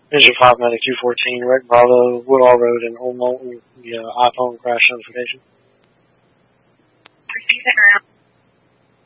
Engine 5 Medic 214, Wreck Bravo, Woodall Road in Old Moulton, the iPhone crash notification.